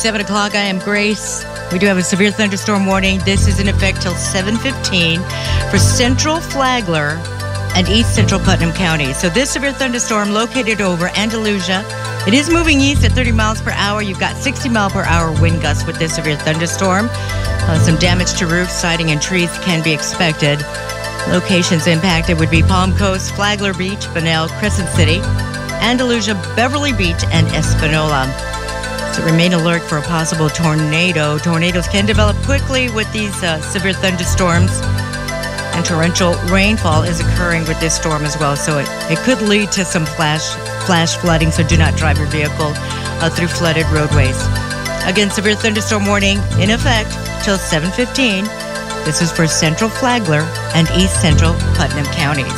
7 o'clock. I am Grace. We do have a severe thunderstorm warning. This is in effect till 7:15 for central Flagler and east central Putnam County. So this severe thunderstorm located over Andalusia. It is moving east at 30 miles per hour. You've got 60 mile per hour wind gusts with this severe thunderstorm. Some damage to roofs, siding, and trees can be expected. Locations impacted would be Palm Coast, Flagler Beach, Bunnell, Crescent City, Andalusia, Beverly Beach, and Espanola. So remain alert for a possible tornado. Tornadoes can develop quickly with these severe thunderstorms, and torrential rainfall is occurring with this storm as well. So it could lead to some flash flooding, so do not drive your vehicle through flooded roadways. Again, severe thunderstorm warning in effect till 7:15. This is for central Flagler and east central Putnam counties.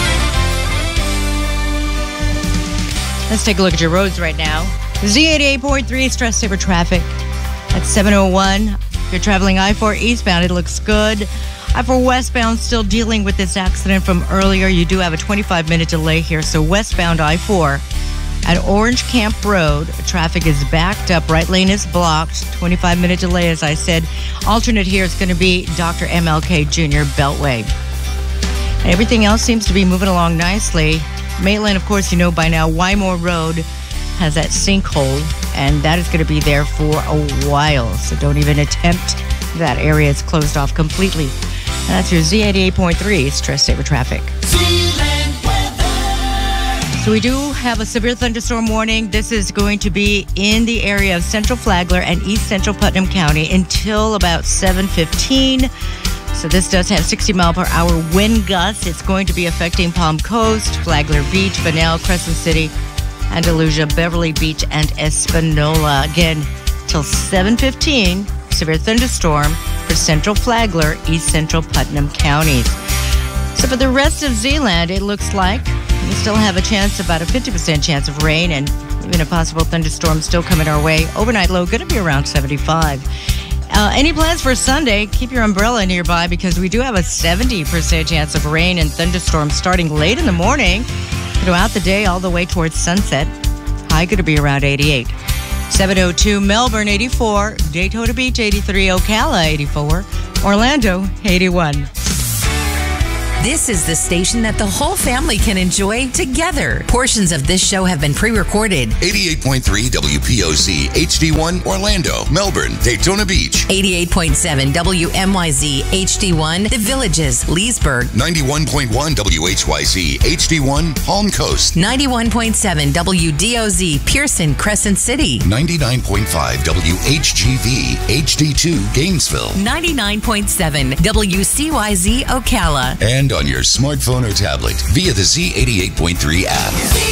Let's take a look at your roads right now. Z88.3 stress saver traffic at 7:01. If you're traveling I-4 eastbound, it looks good. I-4 westbound still dealing with this accident from earlier. You do have a 25-minute delay here. So westbound I-4 at Orange Camp Road, traffic is backed up. Right lane is blocked. 25-minute delay, as I said. Alternate here is going to be Dr. MLK Jr. Beltway. And everything else seems to be moving along nicely. Maitland, of course, you know by now, Wymore Road has that sinkhole, and that is going to be there for a while. So don't even attempt that area. It's closed off completely. And that's your Z88.3 stress saver traffic. So we do have a severe thunderstorm warning. This is going to be in the area of central Flagler and east central Putnam County until about 7:15. So this does have 60 mile per hour wind gusts. It's going to be affecting Palm Coast, Flagler Beach, Bunnell, Crescent City, Andalusia, Beverly Beach, and Espanola. Again, till 7:15, severe thunderstorm for central Flagler, east central Putnam counties. So for the rest of Zeeland, it looks like we still have a chance, about a 50% chance of rain, and even a possible thunderstorm still coming our way. Overnight low going to be around 75. Any plans for Sunday? Keep your umbrella nearby because we do have a 70% chance of rain and thunderstorms starting late in the morning throughout the day all the way towards sunset. High going to be around 88. 702 Melbourne 84, Daytona Beach 83, Ocala 84, Orlando 81. This is the station that the whole family can enjoy together. Portions of this show have been pre-recorded. 88.3 WPOZ HD1 Orlando, Melbourne, Daytona Beach. 88.7 WMYZ HD1 The Villages, Leesburg. 91.1 WHYZ HD1 Palm Coast. 91.7 WDOZ Pearson, Crescent City. 99.5 WHGV HD2 Gainesville. 99.7 WCYZ Ocala. And on your smartphone or tablet via the Z88.3 app.